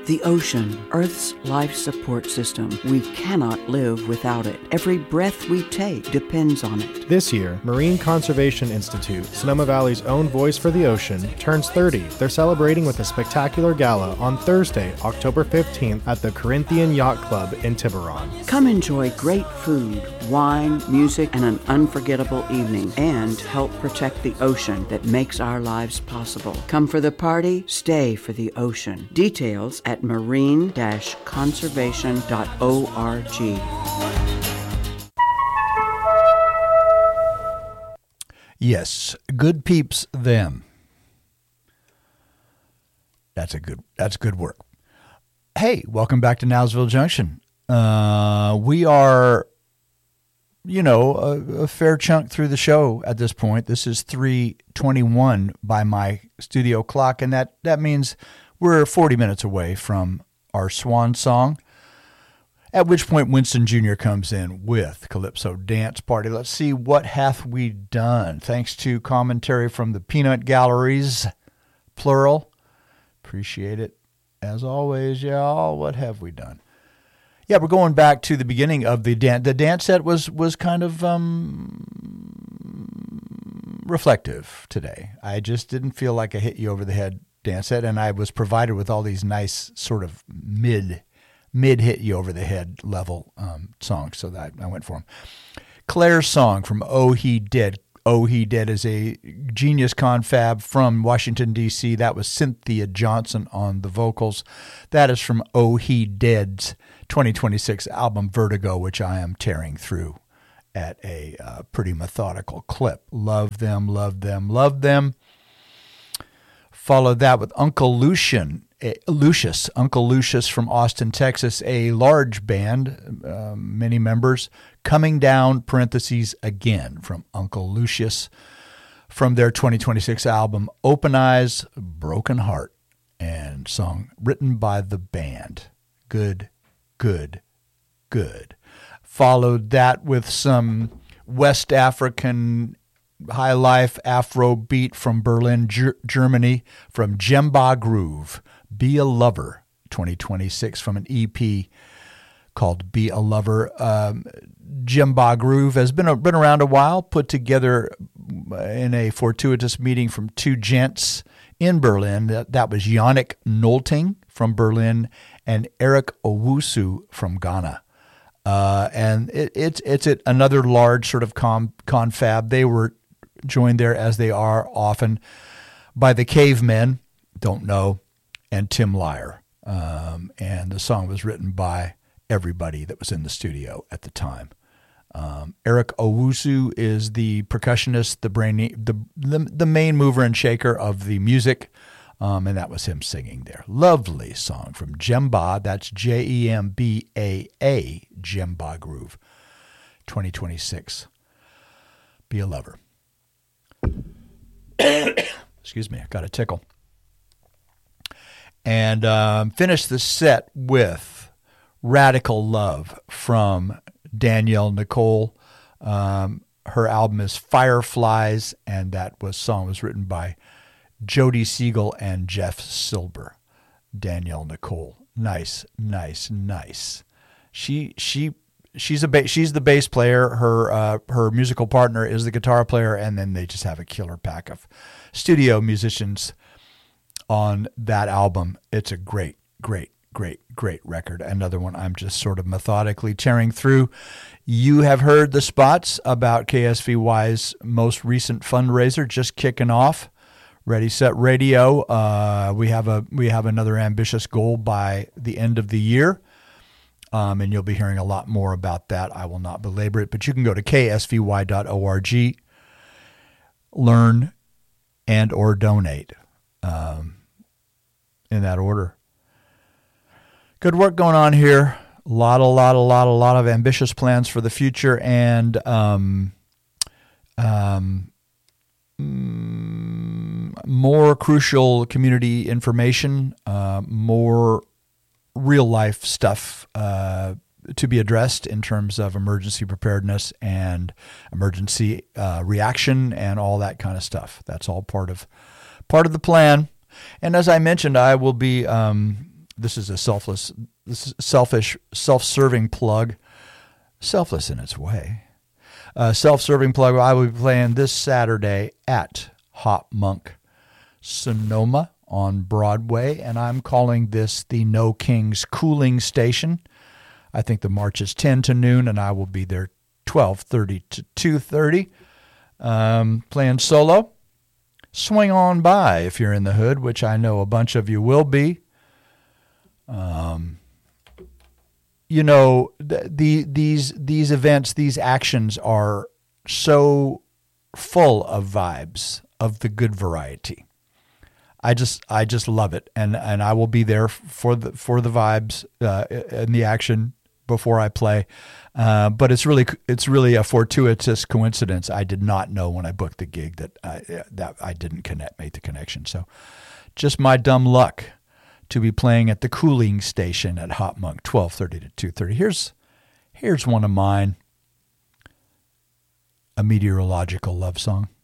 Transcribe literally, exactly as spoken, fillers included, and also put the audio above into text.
The ocean, Earth's life support system. We cannot live without it. Every breath we take depends on it. This year, Marine Conservation Institute, Sonoma Valley's own voice for the ocean, turns thirty. They're celebrating with a spectacular gala on Thursday, October fifteenth at the Corinthian Yacht Club in Tiburon. Come enjoy great food, wine, music, and an unforgettable evening, and help protect the ocean that makes our lives possible. Come for the party, stay for the ocean. Details at marine dash conservation dot org. Yes, good peeps them. That's a good that's good work. Hey, welcome back to Nowsville Junction. Uh, we are, you know, a, a fair chunk through the show at this point. This is three twenty-one by my studio clock, and that, that means we're forty minutes away from our swan song, at which point Winston Junior comes in with Calypso Dance Party. Let's see, what hath we done? Thanks to commentary from the Peanut Galleries, plural. Appreciate it. As always, y'all, what have we done? Yeah, we're going back to the beginning of the dance. The dance set was, was kind of um, reflective today. I just didn't feel like I hit you over the head dance set, and I was provided with all these nice sort of mid mid hit you over the head level um, songs, so that I went for them. Claire's song from Oh He Did. Oh He Did is a genius confab from Washington, D C. That was Cynthia Johnson on the vocals. That is from Oh He Did's twenty twenty-six album Vertigo, which I am tearing through at a uh, pretty methodical clip. Love them, love them, love them. Followed that with Uncle Lucian, uh, Lucius, Uncle Lucius from Austin, Texas, a large band, uh, many members, Coming Down, parentheses, again, from Uncle Lucius, from their twenty twenty-six album Open Eyes, Broken Heart, and song written by the band. Good, good, good. Followed that with some West African high life Afro beat from Berlin, Ger- Germany, from Djemba Groove, Be a Lover, twenty twenty-six, from an E P called Be a Lover. Um, Djemba Groove has been, been around a while, put together in a fortuitous meeting from two gents in Berlin. That, that was Yannick Nolting from Berlin and Eric Owusu from Ghana. Uh, and it, it's it's it, another large sort of com, confab. They were joined there, as they are often, by the Cavemen, don't know, and Tim Lyer. Um, and the song was written by everybody that was in the studio at the time. Um, Eric Owusu is the percussionist, the brain, the, the the main mover and shaker of the music, um, and that was him singing there. Lovely song from Djemba. That's J E M B A A, Djemba Groove, twenty twenty-six. Be a Lover. Excuse me, I got a tickle. And um, finish the set with Radical Love from Danielle Nicole. Um, her album is Fireflies, and that was song was written by Jody Siegel and Jeff Silber. Danielle Nicole, nice, nice, nice. She she she's a ba- she's the bass player. Her uh, her musical partner is the guitar player, and then they just have a killer pack of studio musicians on that album. It's a great, great, great, great record. Another one I'm just sort of methodically tearing through. You have heard the spots about K S V Y's most recent fundraiser just kicking off. Ready, Set, Radio. Uh, we have a we have another ambitious goal by the end of the year, um, and you'll be hearing a lot more about that. I will not belabor it, but you can go to K S V Y dot org, learn, and or donate, um, in that order. Good work going on here. A lot, a lot, a lot, a lot of ambitious plans for the future, and um, um, more crucial community information, uh, more real-life stuff uh, to be addressed in terms of emergency preparedness and emergency uh, reaction and all that kind of stuff. That's all part of part of the plan. And as I mentioned, I will be um, this is a selfless, this is selfish, self-serving plug, selfless in its way. Uh, self-serving plug. I will be playing this Saturday at Hop Monk Sonoma on Broadway, and I'm calling this the No Kings Cooling Station. I think the march is ten to noon, and I will be there twelve thirty to two thirty, um, playing solo. Swing on by if you're in the hood, which I know a bunch of you will be. Um, you know, the, the these these events, these actions are so full of vibes of the good variety. I just I just love it, and and I will be there for the for the vibes uh, and the action before I play. Uh, but it's really it's really a fortuitous coincidence. I did not know when I booked the gig that I, that I didn't connect make the connection. So just my dumb luck to be playing at the Cooling Station at Hop Monk, twelve thirty to two thirty. Here's here's one of mine, a meteorological love song.